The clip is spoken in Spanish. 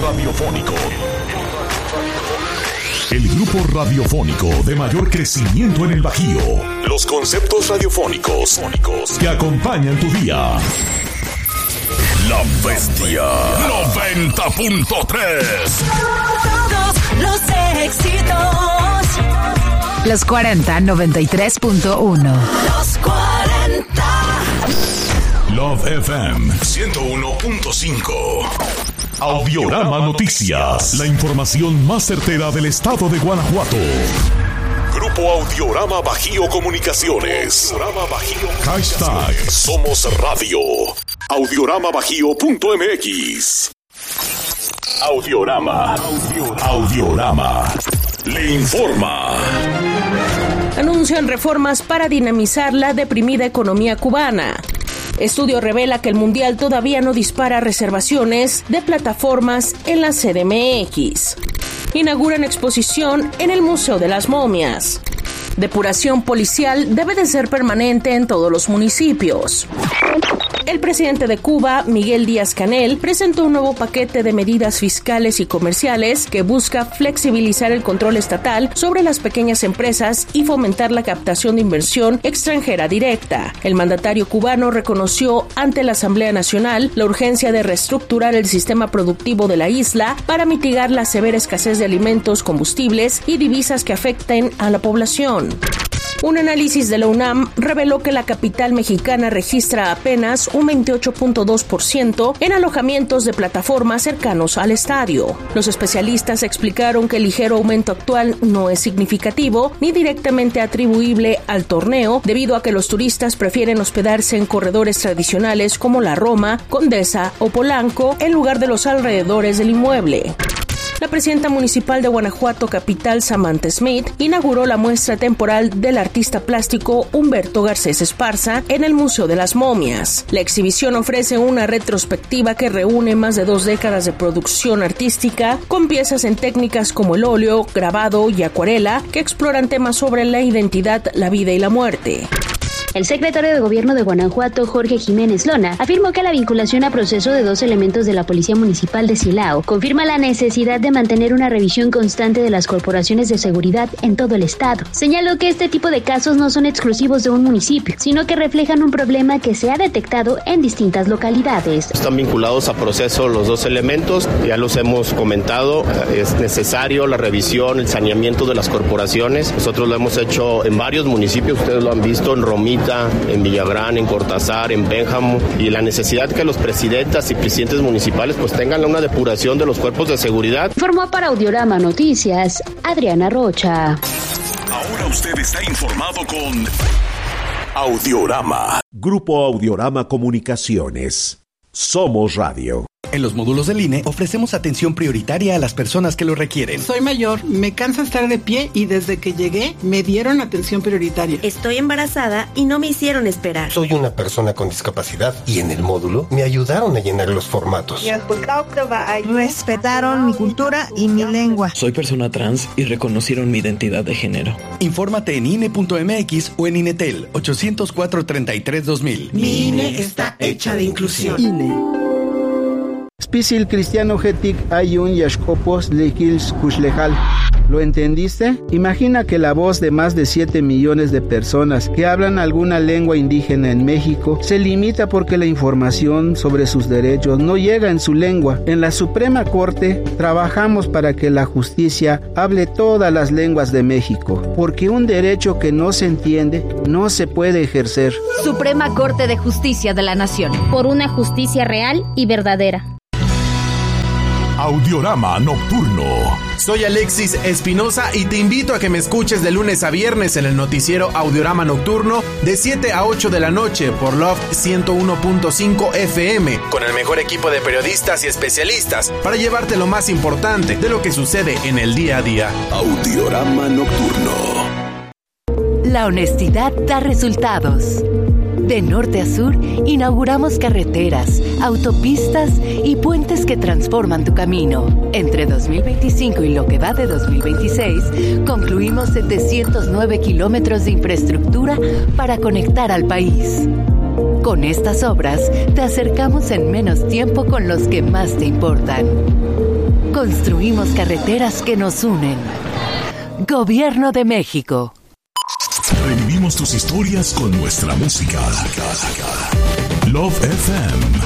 radiofónico. El grupo radiofónico de mayor crecimiento en el Bajío. Los conceptos radiofónicos que acompañan tu día. La Bestia 90.3. Todos los éxitos. Los 40 93.1. Los 40. Love FM 101.5. Audiorama Noticias. La información más certera del estado de Guanajuato. Grupo Audiorama Bajío Comunicaciones. Hashtag Somos Radio. Audioramabajío.mx. Audiorama. Le informa. Anuncian reformas para dinamizar la deprimida economía cubana. Estudio revela que el Mundial todavía no dispara reservaciones de plataformas en la CDMX. Inauguran exposición en el Museo de las Momias. Depuración policial debe de ser permanente en todos los municipios. El presidente de Cuba, Miguel Díaz-Canel, presentó un nuevo paquete de medidas fiscales y comerciales que busca flexibilizar el control estatal sobre las pequeñas empresas y fomentar la captación de inversión extranjera directa. El mandatario cubano reconoció ante la Asamblea Nacional la urgencia de reestructurar el sistema productivo de la isla para mitigar la severa escasez de alimentos, combustibles y divisas que afecten a la población. Un análisis de la UNAM reveló que la capital mexicana registra apenas un 28.2% en alojamientos de plataformas cercanos al estadio. Los especialistas explicaron que el ligero aumento actual no es significativo ni directamente atribuible al torneo, debido a que los turistas prefieren hospedarse en corredores tradicionales como la Roma, Condesa o Polanco en lugar de los alrededores del inmueble. La presidenta municipal de Guanajuato Capital, Samantha Smith, inauguró la muestra temporal del artista plástico Humberto Garcés Esparza en el Museo de las Momias. La exhibición ofrece una retrospectiva que reúne más de 2 décadas de producción artística con piezas en técnicas como el óleo, grabado y acuarela que exploran temas sobre la identidad, la vida y la muerte. El secretario de Gobierno de Guanajuato, Jorge Jiménez Lona, afirmó que la vinculación a proceso de 2 elementos de la Policía Municipal de Silao confirma la necesidad de mantener una revisión constante de las corporaciones de seguridad en todo el estado. Señaló que este tipo de casos no son exclusivos de un municipio, sino que reflejan un problema que se ha detectado en distintas localidades. Están vinculados a proceso los 2 elementos, ya los hemos comentado, es necesario la revisión, el saneamiento de las corporaciones. Nosotros lo hemos hecho en varios municipios, ustedes lo han visto, en Romita, en Villagrán, en Cortázar, en Pénjamo, y la necesidad que los presidentas y presidentes municipales pues tengan una depuración de los cuerpos de seguridad. Informó para Audiorama Noticias, Adriana Rocha. Ahora usted está informado con Audiorama. Grupo Audiorama Comunicaciones. Somos Radio. En los módulos del INE ofrecemos atención prioritaria a las personas que lo requieren. Soy mayor, me cansa estar de pie y desde que llegué me dieron atención prioritaria. Estoy embarazada y no me hicieron esperar. Soy una persona con discapacidad y en el módulo me ayudaron a llenar los formatos. Respetaron mi cultura y mi lengua. Soy persona trans y reconocieron mi identidad de género. Infórmate en INE.mx o en INETEL 804-33-2000. Mi INE está hecha de inclusión. INE. Spisil cristiano getic ayun yashkopos lekils kushlejal. ¿Lo entendiste? Imagina que la voz de más de 7 millones de personas que hablan alguna lengua indígena en México se limita porque la información sobre sus derechos no llega en su lengua. En la Suprema Corte trabajamos para que la justicia hable todas las lenguas de México, porque un derecho que no se entiende no se puede ejercer. Suprema Corte de Justicia de la Nación. Por una justicia real y verdadera. Audiorama Nocturno. Soy Alexis Espinosa y te invito a que me escuches de lunes a viernes en el noticiero Audiorama Nocturno de 7 a 8 de la noche por Love 101.5 FM, con el mejor equipo de periodistas y especialistas para llevarte lo más importante de lo que sucede en el día a día. Audiorama Nocturno. La honestidad da resultados. De norte a sur, inauguramos carreteras, autopistas y puentes que transforman tu camino. Entre 2025 y lo que va de 2026, concluimos 709 kilómetros de infraestructura para conectar al país. Con estas obras, te acercamos en menos tiempo con los que más te importan. construimos carreteras que nos unen. Gobierno de México. Revivimos tus historias con nuestra música. Love FM